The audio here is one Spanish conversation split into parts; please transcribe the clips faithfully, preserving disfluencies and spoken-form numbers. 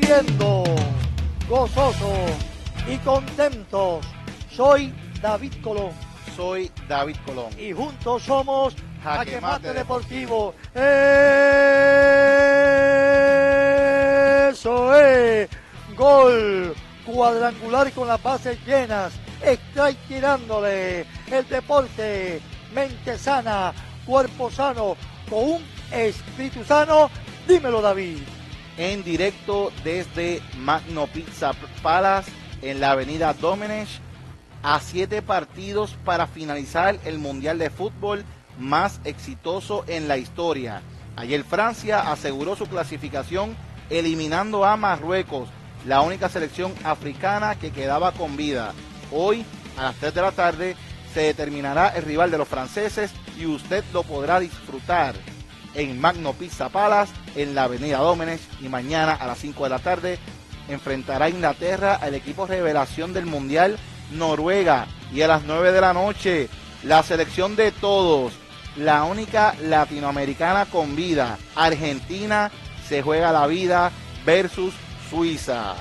transmitiendo gozoso y contentos. Soy David Colón. Soy David Colón. Y juntos somos Jaque Jaque Mate Mate Deportivo. Eso es. Gol cuadrangular con las bases llenas. Strike tirándole. El deporte, mente sana, cuerpo sano, con un espíritu sano. Dímelo, David. En directo desde Magno Pizza Palace en la avenida Domenech, a siete partidos para finalizar el Mundial de Fútbol más exitoso en la historia. Ayer Francia aseguró su clasificación eliminando a Marruecos, la única selección africana que quedaba con vida. Hoy a las tres de la tarde se determinará el rival de los franceses y usted lo podrá disfrutar en Magno Pizza Palace en la avenida Domenech, y mañana a las cinco de la tarde enfrentará a Inglaterra al equipo revelación del Mundial, Noruega, y a las nueve de la noche la selección de todos, la única latinoamericana con vida, Argentina, se juega la vida versus Suiza.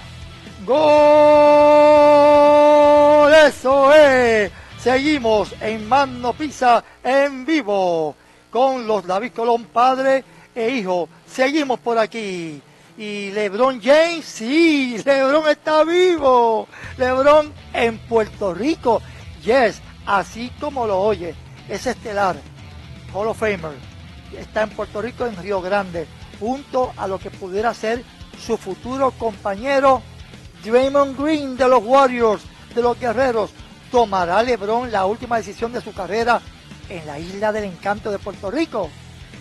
¡Gol! ¡Eso es! Seguimos en Magno Pizza en vivo con los David Colón, padre e hijo. Seguimos por aquí. Y LeBron James, sí, LeBron está vivo. LeBron en Puerto Rico. Yes, así como lo oye. Es estelar, Hall of Famer. Está en Puerto Rico, en Río Grande, junto a lo que pudiera ser su futuro compañero Draymond Green de los Warriors, de los Guerreros. ¿Tomará LeBron la última decisión de su carrera en la isla del encanto de Puerto Rico?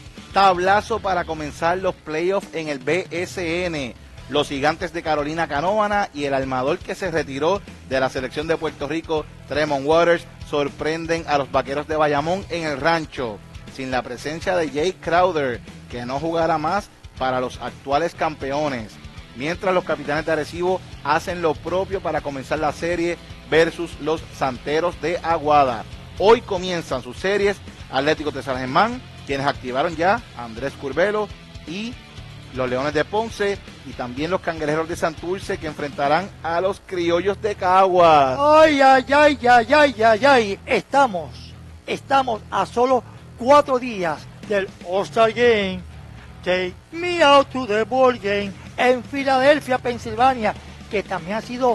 Tablazo para comenzar los playoffs en el B S N. Los Gigantes de Carolina Canóvana y el armador que se retiró de la selección de Puerto Rico, Tremont Waters, sorprenden a los Vaqueros de Bayamón en el Rancho, sin la presencia de Jay Crowder, que no jugará más para los actuales campeones. Mientras los Capitanes de Arecibo hacen lo propio para comenzar la serie versus los Santeros de Aguada. Hoy comienzan sus series Atléticos de San Germán, quienes activaron ya a Andrés Curvelo, y los Leones de Ponce, y también los Cangrejeros de Santurce, que enfrentarán a los Criollos de Caguas. Ay, ay, ay, ay, ay, ay, ay. Estamos, estamos a solo cuatro días del All-Star Game. Take me out to the ball game en Filadelfia, Pensilvania, que también ha sido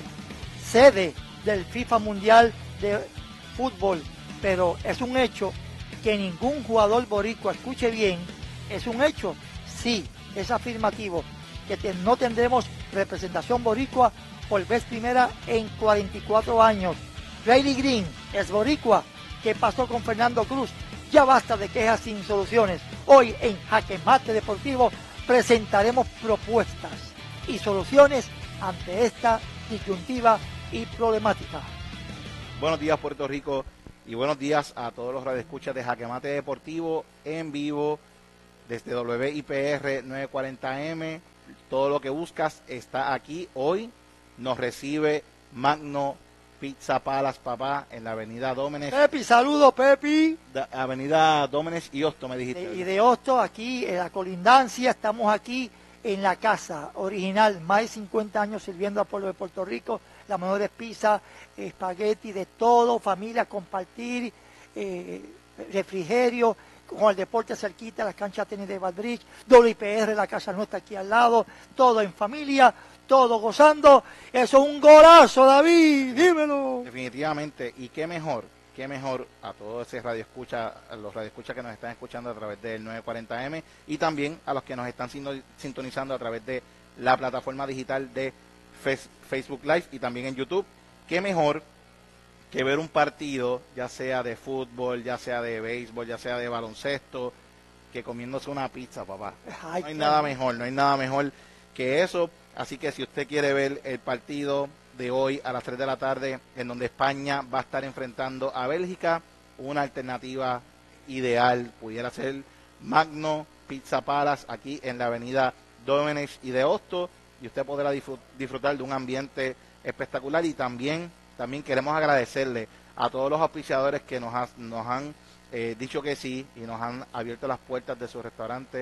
sede del FIFA Mundial de Fútbol. Pero es un hecho que ningún jugador boricua, escuche bien, es un hecho, sí, es afirmativo, que te, no tendremos representación boricua por vez primera en cuarenta y cuatro años. Riley Green es boricua. ¿Qué pasó con Fernando Cruz? Ya basta de quejas sin soluciones. Hoy en Jaque Mate Deportivo presentaremos propuestas y soluciones ante esta disyuntiva y problemática. Buenos días, Puerto Rico. Y buenos días a todos los radioescuchas de Jaque Mate Deportivo en vivo desde W I P R novecientos cuarenta M. Todo lo que buscas está aquí. Hoy nos recibe Magno Pizza Palace, papá, en la avenida Domenech. Pepi, saludos, Pepi. Da, avenida Domenech y Hosto, me dijiste. De, y de Hosto, aquí en la colindancia, estamos aquí en la casa original, más de cincuenta años sirviendo al pueblo de Puerto Rico, las mejores pizzas, espagueti, de todo, familia, compartir, eh, refrigerio, con el deporte cerquita, las canchas de tenis de Badbridge, W I P R, la casa nuestra aquí al lado, todo en familia, todo gozando. Eso es un golazo, David, dímelo. Definitivamente, y qué mejor, qué mejor a todos ese radioescucha, a los radioescuchas que nos están escuchando a través del novecientos cuarenta M, y también a los que nos están sintonizando a través de la plataforma digital de Facebook Live y también en YouTube. Qué mejor que ver un partido, ya sea de fútbol, ya sea de béisbol, ya sea de baloncesto, que comiéndose una pizza, papá. Ay, no hay nada mejor, no hay nada mejor que eso. Así que si usted quiere ver el partido de hoy a las tres de la tarde, en donde España va a estar enfrentando a Bélgica, una alternativa ideal pudiera ser Magno Pizza Palace, aquí en la avenida Domenech y de Hosto, y usted podrá disfrutar de un ambiente espectacular. Y también, también queremos agradecerle a todos los auspiciadores que nos, ha, nos han eh, dicho que sí y nos han abierto las puertas de su restaurante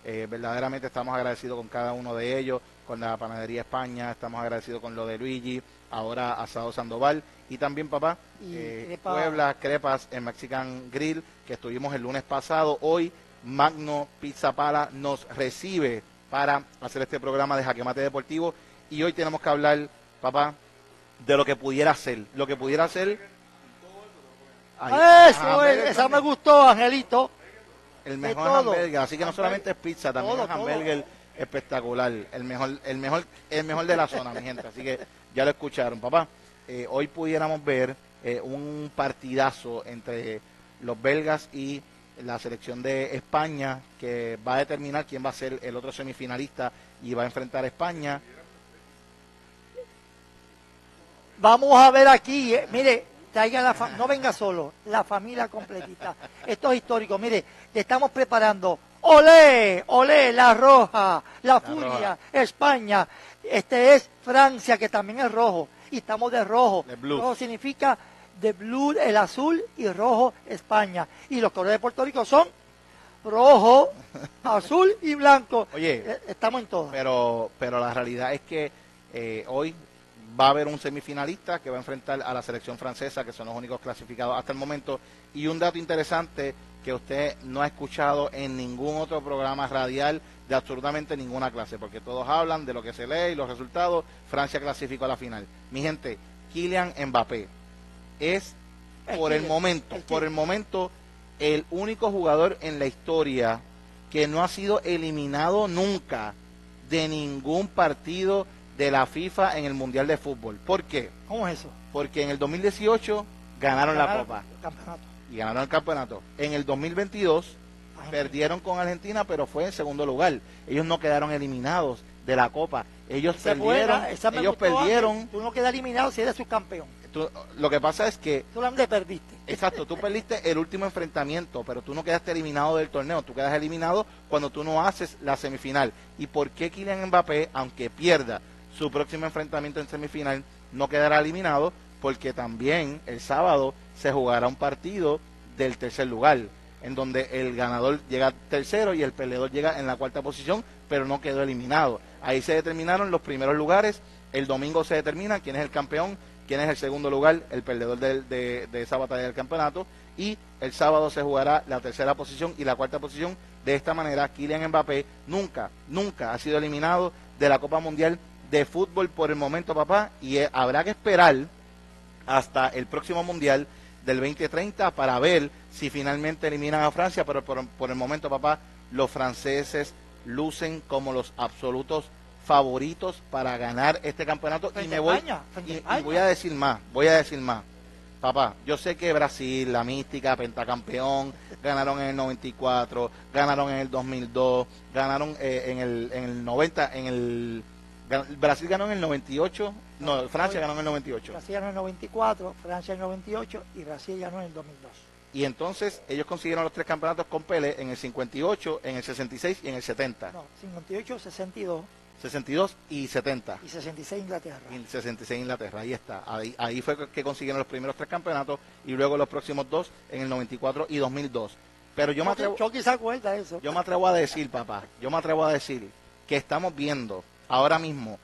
Eh, verdaderamente estamos agradecidos con cada uno de ellos, con la Panadería España, estamos agradecidos con lo de Luigi, ahora Asado Sandoval y también, papá, eh, crepa. Puebla, Crepas en Mexican Grill, que estuvimos el lunes pasado. Hoy Magno Pizza Pala nos recibe para hacer este programa de Jaque Mate Deportivo y hoy tenemos que hablar, papá, de lo que pudiera ser, lo que pudiera ser. Ahí, Eso, es, esa me gustó, Angelito. El mejor hamburger, así que no solamente es pizza, también todo, es hamburger todo. Espectacular, el mejor, el mejor, el mejor de la zona, mi gente, así que ya lo escucharon, papá. Eh, hoy pudiéramos ver eh, un partidazo entre los belgas y la selección de España, que va a determinar quién va a ser el otro semifinalista y va a enfrentar a España. Vamos a ver aquí, eh, mire, traiga la fa- no venga solo, la familia completita. Esto es histórico, mire, le estamos preparando, olé, olé, la roja, la, la furia, roja. España, este es Francia, que también es rojo, y estamos de rojo. Rojo significa de blue, el azul, y rojo, España. Y los colores de Puerto Rico son rojo, azul y blanco. Oye, estamos en todo. Pero, pero la realidad es que eh, hoy va a haber un semifinalista que va a enfrentar a la selección francesa, que son los únicos clasificados hasta el momento. Y un dato interesante que usted no ha escuchado en ningún otro programa radial de absolutamente ninguna clase, porque todos hablan de lo que se lee y los resultados. Francia clasificó a la final. Mi gente, Kylian Mbappé es por el momento, por el momento, el único jugador en la historia que no ha sido eliminado nunca de ningún partido de la FIFA en el Mundial de Fútbol. ¿Por qué? ¿Cómo es eso? Porque en el dos mil dieciocho ganaron, ganaron la Copa campeonato. y ganaron el campeonato. En el dos mil veintidós Ay, perdieron con Argentina, pero fue en segundo lugar. Ellos no quedaron eliminados de la Copa. Ellos esa perdieron. Buena, esa ellos perdieron. Tú no quedas eliminado si eres subcampeón. Tú, lo que pasa es que tú le perdiste. Exacto, tú perdiste el último enfrentamiento, pero tú no quedaste eliminado del torneo, tú quedas eliminado cuando tú no haces la semifinal. ¿Y por qué Kylian Mbappé, aunque pierda su próximo enfrentamiento en semifinal, no quedará eliminado? Porque también el sábado se jugará un partido del tercer lugar, en donde el ganador llega tercero y el perdedor llega en la cuarta posición, pero no quedó eliminado. Ahí se determinaron los primeros lugares. El domingo se determina quién es el campeón, quién es el segundo lugar, el perdedor de, de, de esa batalla del campeonato, y el sábado se jugará la tercera posición y la cuarta posición. De esta manera, Kylian Mbappé nunca, nunca ha sido eliminado de la Copa Mundial de Fútbol por el momento, papá, y eh, habrá que esperar hasta el próximo Mundial del veinte treinta para ver si finalmente eliminan a Francia, pero por, por el momento, papá, los franceses lucen como los absolutos favoritos para ganar este campeonato. Y me voy y, y voy a decir más, voy a decir más. Papá, yo sé que Brasil, la mística, pentacampeón, ganaron en el noventa y cuatro, ganaron en el dos mil dos, ganaron eh, en el en el noventa, en el Brasil ganó en el noventa y ocho, no, Francia ganó en el noventa y ocho. Brasil ganó en el noventa y cuatro, Francia en el noventa y ocho y Brasil ganó en el dos mil dos. Y entonces ellos consiguieron los tres campeonatos con Pelé en el cincuenta y ocho, en el sesenta y seis y en el setenta. No, cincuenta y ocho, sesenta y dos. sesenta y dos y setenta. Y sesenta y seis Inglaterra. Y sesenta y seis Inglaterra, ahí está. Ahí, ahí fue que consiguieron los primeros tres campeonatos y luego los próximos dos en el noventa y cuatro y dos mil dos. Pero yo me atrevo, yo quizá cuenta eso. Yo me atrevo a decir, papá, yo me atrevo a decir que estamos viendo ahora mismo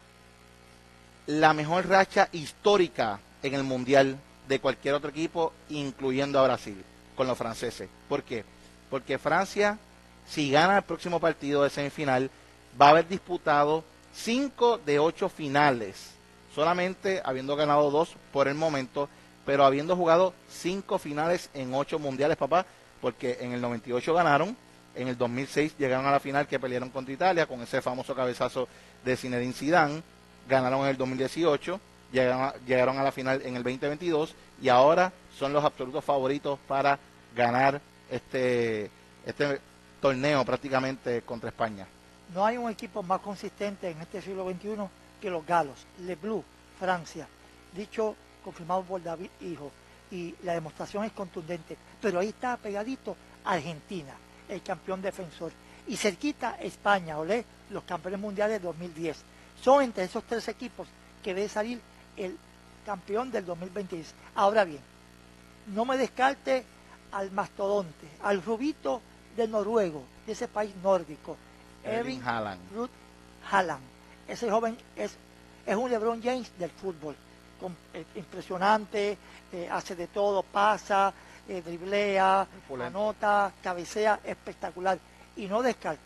la mejor racha histórica en el Mundial de cualquier otro equipo, incluyendo a Brasil, con los franceses. ¿Por qué? Porque Francia, si gana el próximo partido de semifinal, va a haber disputado cinco de ocho finales, solamente habiendo ganado dos por el momento, pero habiendo jugado cinco finales en ocho mundiales, papá, porque en el noventa y ocho ganaron, en el dos mil seis llegaron a la final que pelearon contra Italia con ese famoso cabezazo de Zinedine Zidane, ganaron en el dos mil dieciocho, llegaron a, llegaron a la final en el veinte veintidós y ahora son los absolutos favoritos para ganar este, este torneo prácticamente contra España. No hay un equipo más consistente en este siglo veintiuno que los galos, Le Bleu, Francia. Dicho, confirmado por David Hijo. Y la demostración es contundente. Pero ahí está pegadito Argentina, el campeón defensor. Y cerquita España, olé, los campeones mundiales dos mil diez. Son entre esos tres equipos que debe salir el campeón del dos mil veintiséis. Ahora bien, no me descarte al mastodonte, al rubito del noruego, de ese país nórdico, Erling Haaland. Ruth Haaland. Ese joven es, es un LeBron James del fútbol. Con, eh, impresionante, eh, hace de todo, pasa, eh, driblea, anota, cabecea, espectacular. Y no descarte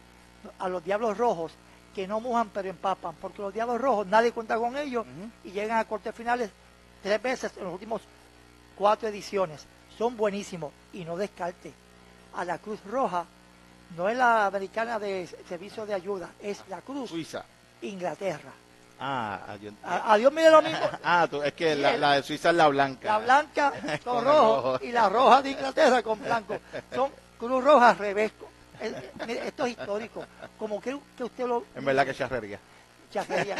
a los Diablos Rojos, que no mojan pero empapan, porque los Diablos Rojos nadie cuenta con ellos uh-huh. y llegan a cortes finales tres veces en los últimos cuatro ediciones. Son buenísimos y no descarte a la Cruz Roja. No es la americana de servicio de ayuda, es la Cruz Suiza, Inglaterra. Ah, adiós. A, adiós, mire lo mismo. Ah, tú, es que la, el, la de Suiza es la blanca. La blanca con, con rojo, rojo y la roja de Inglaterra con blanco. Son Cruz Roja al revés. Es, mire, esto es histórico. Como que, que usted lo... En verdad que charrería. Charrería.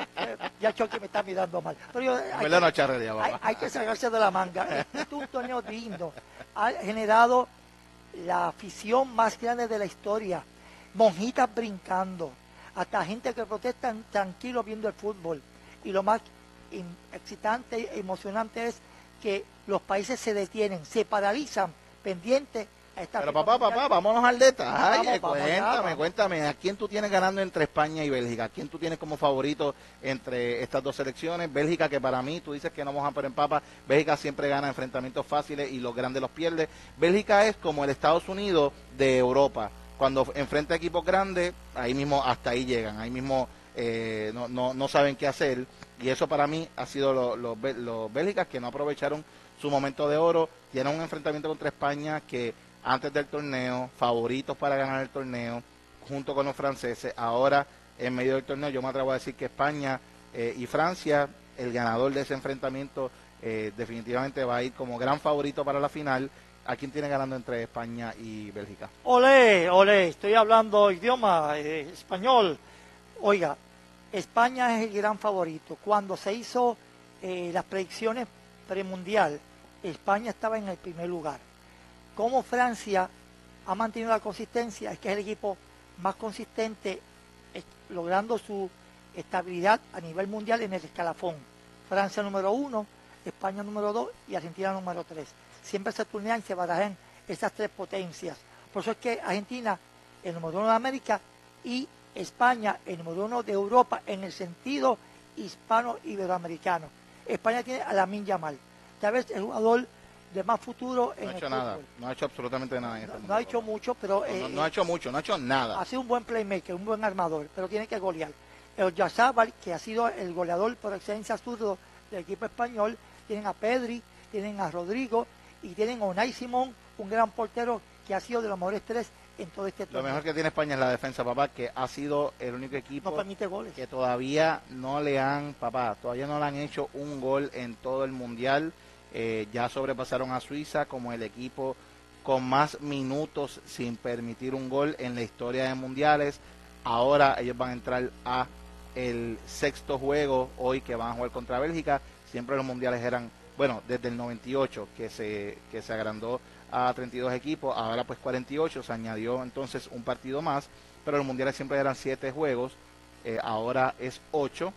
Ya Chucky me está mirando mal. Pero yo, en verdad no charrería, hay, hay que sacarse de la manga. Este es un torneo lindo. Ha generado la afición más grande de la historia. Monjitas brincando. Hasta gente que protesta tranquilo viendo el fútbol. Y lo más excitante y emocionante es que los países se detienen, se paralizan, pendientes a esta... Pero papá, mundial. papá, vámonos al detalle. Vamos, vamos, cuéntame, vamos, vamos. cuéntame, ¿a quién tú tienes ganando entre España y Bélgica? ¿A quién tú tienes como favorito entre estas dos selecciones? Bélgica, que para mí, tú dices que no mojan pero empapa, Bélgica siempre gana enfrentamientos fáciles y los grandes los pierde. Bélgica es como el Estados Unidos de Europa. Cuando enfrenta equipos grandes, ahí mismo, hasta ahí llegan, ahí mismo eh, no, no, no saben qué hacer. Y eso para mí ha sido los lo, lo, lo Bélgicas que no aprovecharon su momento de oro. Tienen un enfrentamiento contra España que antes del torneo, favoritos para ganar el torneo, junto con los franceses. Ahora, en medio del torneo, yo me atrevo a decir que España eh, y Francia, el ganador de ese enfrentamiento, eh, definitivamente va a ir como gran favorito para la final. ¿A quién tiene ganando entre España y Bélgica? Olé, olé, estoy hablando idioma eh, español. Oiga, España es el gran favorito. Cuando se hizo eh, las predicciones premundial, España estaba en el primer lugar. Como Francia ha mantenido la consistencia, es que es el equipo más consistente, eh, logrando su estabilidad a nivel mundial en el escalafón. Francia número uno, España número dos y Argentina número tres. Siempre se turnean y se barajan esas tres potencias. Por eso es que Argentina, el número uno de América, y España, el número uno de Europa, en el sentido hispano-iberoamericano. España tiene a Lamine Yamal, tal vez el jugador de más futuro en no ha hecho el nada, fútbol. no ha hecho absolutamente nada en este no, mundo. no ha hecho mucho, pero... No, eh, no, no ha hecho mucho, no ha hecho nada. Ha sido un buen playmaker, un buen armador, pero tiene que golear. El Yazábal, que ha sido el goleador por excelencia zurdo del equipo español, tienen a Pedri, tienen a Rodrigo, y tienen a Unai Simón, un gran portero que ha sido de los mejores tres en todo este torneo. Lo mejor que tiene España es la defensa, papá, que ha sido el único equipo no permite goles. Que todavía no le han, papá, todavía no le han hecho un gol en todo el mundial. Eh, ya sobrepasaron a Suiza como el equipo con más minutos sin permitir un gol en la historia de mundiales. Ahora ellos van a entrar a el sexto juego hoy que van a jugar contra Bélgica. Siempre los mundiales eran, bueno, desde el noventa y ocho que se, que se agrandó a treinta y dos equipos, ahora pues cuarenta y ocho, se añadió entonces un partido más, pero los mundiales siempre eran siete juegos, eh, ahora es ocho,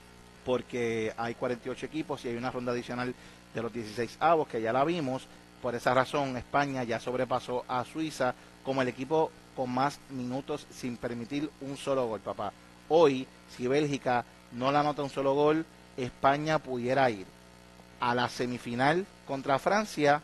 porque hay cuarenta y ocho equipos y hay una ronda adicional de los dieciséis avos que ya la vimos. Por esa razón España ya sobrepasó a Suiza como el equipo con más minutos sin permitir un solo gol, papá. Hoy, si Bélgica no le anota un solo gol, España pudiera ir a la semifinal contra Francia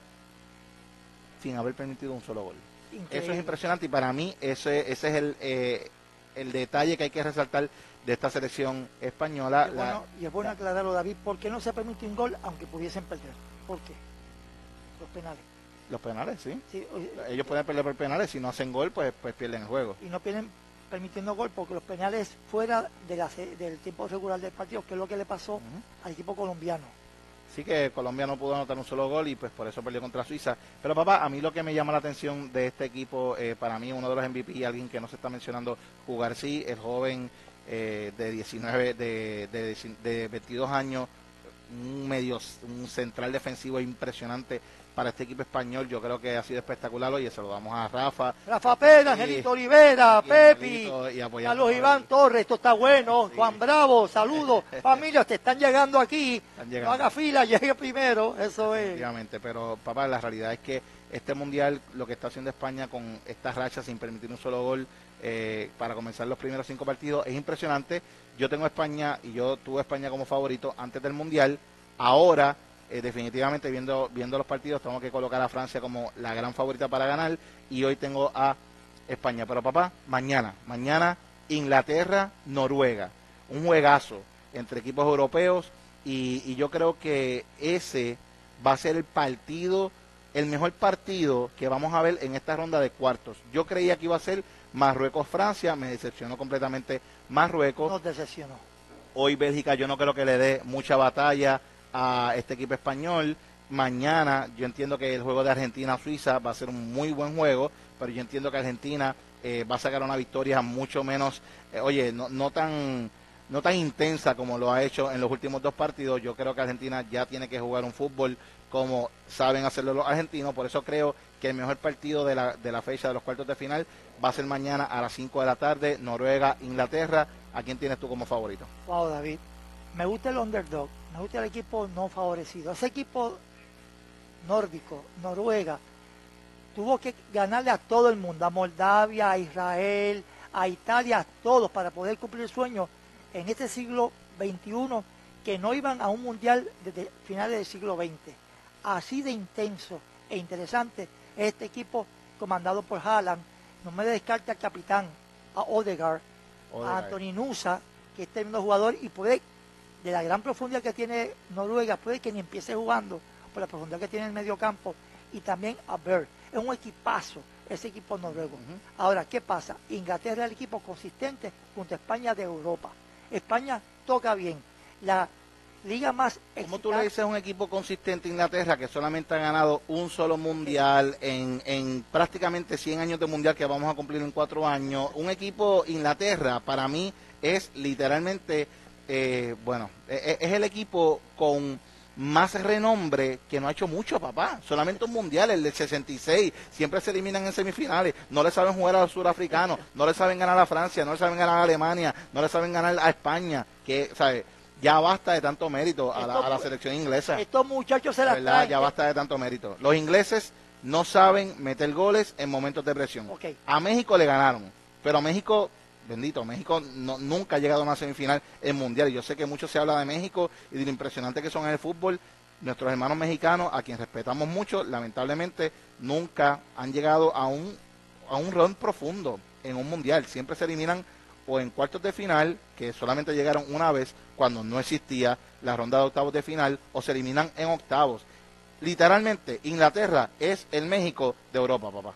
sin haber permitido un solo gol. Increíble. Eso es impresionante y para mí ese, ese es el, eh, el detalle que hay que resaltar de esta selección española. Y es, la, bueno, y es bueno la, aclararlo, David, ¿por qué no se permite un gol aunque pudiesen perder? ¿Por qué? Los penales. Los penales, sí. sí oye, Ellos pueden perder por penales, si no hacen gol, pues, pues pierden el juego. Y no pierden permitiendo gol porque los penales fuera de la, del tiempo regular del partido, que es lo que le pasó uh-huh. al equipo colombiano. Sí, que Colombia no pudo anotar un solo gol y pues por eso perdió contra Suiza. Pero papá, a mí lo que me llama la atención de este equipo, eh, para mí uno de los M V P, alguien que no se está mencionando, jugar sí, el joven eh, de diecinueve, de, de, de veintidós años, un medio, un central defensivo impresionante para este equipo español. Yo creo que ha sido espectacular. Oye, se lo damos a Rafa. Rafa Pérez, Angelito Olivera, Pepi, y a los Iván Torres, esto está bueno. Sí. Juan Bravo, saludos. Familias, te están llegando aquí. Están llegando. No haga fila, llegue primero. Eso es. Efectivamente, pero papá, la realidad es que este mundial, lo que está haciendo España con estas rachas sin permitir un solo gol, eh, para comenzar los primeros cinco partidos. Es impresionante. Yo tengo a España y yo tuve a España como favorito antes del Mundial. Ahora, eh, definitivamente, viendo, viendo los partidos, tengo que colocar a Francia como la gran favorita para ganar. Y hoy tengo a España. Pero papá, mañana, mañana Inglaterra, Noruega. Un juegazo entre equipos europeos. Y, y yo creo que ese va a ser el partido, el mejor partido que vamos a ver en esta ronda de cuartos. Yo creía que iba a ser Marruecos-Francia, me decepcionó completamente Marruecos. Nos decepcionó. Hoy Bélgica yo no creo que le dé mucha batalla a este equipo español. Mañana yo entiendo que el juego de Argentina-Suiza va a ser un muy buen juego, pero yo entiendo que Argentina eh, va a sacar una victoria mucho menos, eh, oye, no, no tan... no tan intensa como lo ha hecho en los últimos dos partidos. Yo creo que Argentina ya tiene que jugar un fútbol como saben hacerlo los argentinos. Por eso creo que el mejor partido de la, de la fecha de los cuartos de final va a ser mañana a las cinco de la tarde, Noruega, Inglaterra. ¿A quién tienes tú como favorito? Wow, David, me gusta el underdog, me gusta el equipo no favorecido. Ese equipo nórdico, Noruega, tuvo que ganarle a todo el mundo, a Moldavia, a Israel, a Italia, a todos, para poder cumplir el sueño en este siglo veintiuno, que no iban a un mundial desde finales del siglo veinte. Así de intenso e interesante es este equipo comandado por Haaland. No me descarta al capitán, a Odegaard, Odegaard. a Anthony Nusa, que es tremendo jugador y puede, de la gran profundidad que tiene Noruega, puede que ni empiece jugando por la profundidad que tiene en el medio campo, y también a Berg. Es un equipazo ese equipo noruego. Uh-huh. Ahora, ¿qué pasa? Inglaterra es el equipo consistente junto a España de Europa. España toca bien. La liga más exitosa. ¿Cómo tú le dices a un equipo consistente Inglaterra que solamente ha ganado un solo mundial en, en prácticamente cien años de mundial que vamos a cumplir en cuatro años? Un equipo Inglaterra para mí es literalmente, eh, bueno, es, es el equipo con más renombre que no ha hecho mucho, papá. Solamente un mundial, el del sesenta y seis. Siempre se eliminan en semifinales. No le saben jugar a los surafricanos. No le saben ganar a Francia. No le saben ganar a Alemania. No le saben ganar a España. Que, ¿sabes? Ya basta de tanto mérito a la, a la selección inglesa. Estos muchachos se la traen. Ya basta de tanto mérito. Los ingleses no saben meter goles en momentos de presión. Okay. A México le ganaron. Pero a México... Bendito, México no, nunca ha llegado a una semifinal en mundial. Y yo sé que mucho se habla de México y de lo impresionante que son en el fútbol. Nuestros hermanos mexicanos, a quien respetamos mucho, lamentablemente nunca han llegado a un, a un rol profundo en un mundial. Siempre se eliminan o en cuartos de final, que solamente llegaron una vez cuando no existía la ronda de octavos de final, o se eliminan en octavos. Literalmente, Inglaterra es el México de Europa, papá.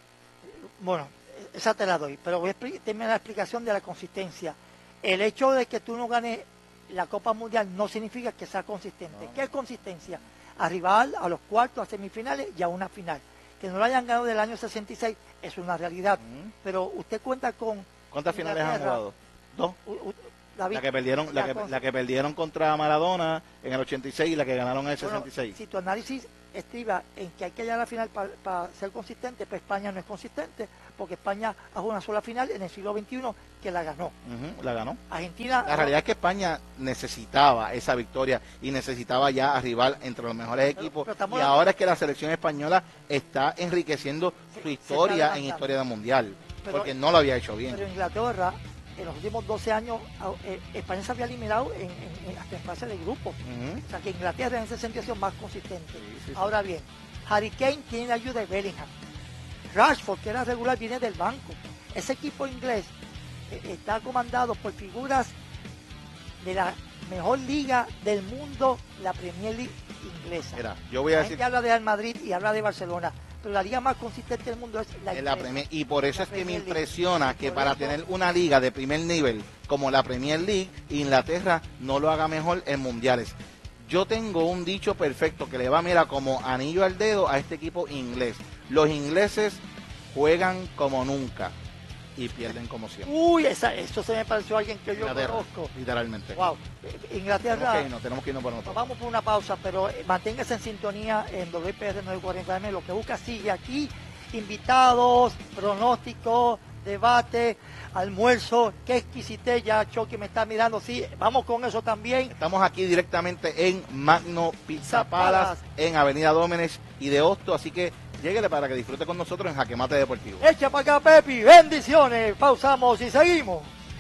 Bueno, esa te la doy, pero voy a terminar la explicación de la consistencia. El hecho de que tú no ganes la Copa Mundial no significa que sea consistente. No. ¿Qué es consistencia? Arribar a los cuartos, a semifinales y a una final. Que no lo hayan ganado del año sesenta y seis es una realidad. Uh-huh. Pero usted cuenta con... ¿Cuántas finales han jugado? Dos. U, u, David, la que perdieron la, la, que, la que perdieron contra Maradona en el ochenta y seis y la que ganaron en el bueno, sesenta y seis. Si tu análisis estriba en que hay que llegar a la final para pa ser consistente, pues España no es consistente, porque España ha jugado una sola final en el siglo veintiuno que la ganó. Uh-huh, la ganó. Argentina... La realidad es que España necesitaba esa victoria y necesitaba ya arribar entre los mejores equipos. Pero, pero y la... ahora es que la selección española está enriqueciendo su historia en historia del Mundial, pero, porque no lo había hecho bien. Pero Inglaterra... en los últimos doce años, eh, España se había eliminado en, en, en, hasta en fase de grupo. Uh-huh. O sea que Inglaterra en ese sentido ha sido más consistente. Sí, sí, sí. Ahora bien, Harry Kane tiene la ayuda de Bellingham. Rashford, que era regular, viene del banco. Ese equipo inglés eh, está comandado por figuras de la mejor liga del mundo, la Premier League inglesa. Mira, yo voy a la decir... gente habla de Real Madrid y habla de Barcelona. Pero la liga más consistente del mundo es la, la Premier, y por eso es que me impresiona que para tener una liga de primer nivel como la Premier League, Inglaterra no lo haga mejor en mundiales. Yo tengo un dicho perfecto que le va, mira, como anillo al dedo a este equipo inglés. Los ingleses juegan como nunca y pierden como siempre. Uy, esa, eso se me pareció a alguien que yo Inglaterra, conozco. Literalmente. Wow. Inglaterra. Tenemos que irnos, tenemos que irnos por nosotros. Vamos por una pausa, pero manténgase en sintonía en W P R nueve cuarenta M. Lo que busca sigue aquí. Invitados, pronósticos, debate, almuerzo. Qué exquisitez, ya Chucky me está mirando. Sí, vamos con eso también. Estamos aquí directamente en Magno Pizza Palace, en Avenida Dómenes y de Hosto, así que lléguele para que disfrute con nosotros en Jaque Mate Deportivo. Echa para acá, Pepi, bendiciones. Pausamos y seguimos.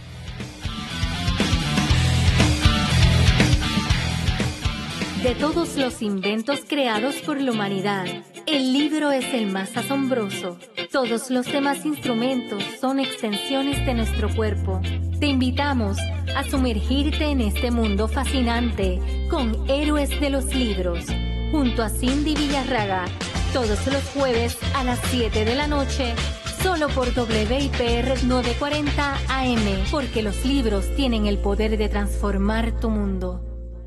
De todos los inventos creados por la humanidad, el libro es el más asombroso. Todos los demás instrumentos son extensiones de nuestro cuerpo. Te invitamos a sumergirte en este mundo fascinante con Héroes de los Libros, junto a Cindy Villarraga, todos los jueves a las siete de la noche, solo por W I P R novecientos cuarenta A M, porque los libros tienen el poder de transformar tu mundo.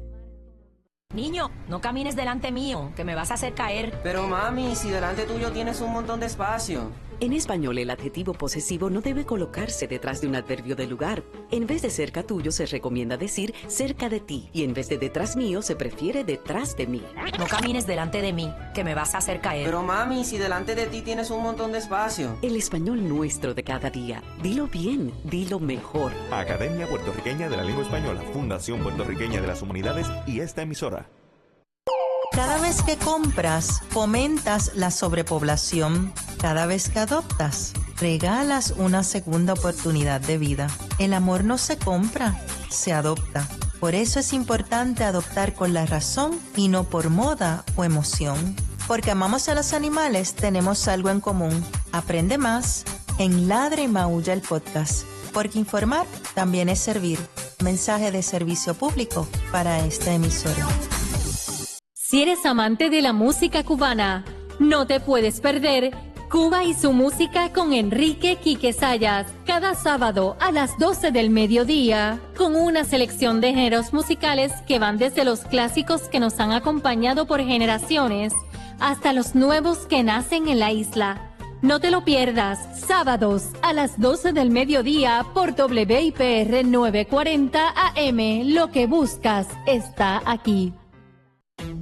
Niño, no camines delante mío, que me vas a hacer caer. Pero mami, si delante tuyo tienes un montón de espacio. En español, el adjetivo posesivo no debe colocarse detrás de un adverbio de lugar. En vez de cerca tuyo, se recomienda decir cerca de ti. Y en vez de detrás mío, se prefiere detrás de mí. No camines delante de mí, que me vas a hacer caer. Pero mami, si delante de ti tienes un montón de espacio. El español nuestro de cada día. Dilo bien, dilo mejor. Academia Puertorriqueña de la Lengua Española, Fundación Puertorriqueña de las Humanidades y esta emisora. Cada vez que compras, fomentas la sobrepoblación. Cada vez que adoptas, regalas una segunda oportunidad de vida. El amor no se compra, se adopta. Por eso es importante adoptar con la razón y no por moda o emoción. Porque amamos a los animales, tenemos algo en común. Aprende más en Ladra y Maulla el podcast. Porque informar también es servir. Mensaje de servicio público para esta emisora. Si eres amante de la música cubana, no te puedes perder Cuba y su música con Enrique Quique Sayas, cada sábado a las doce del mediodía, con una selección de géneros musicales que van desde los clásicos que nos han acompañado por generaciones hasta los nuevos que nacen en la isla. No te lo pierdas, sábados a las doce del mediodía por W I P R novecientos cuarenta A M. Lo que buscas está aquí.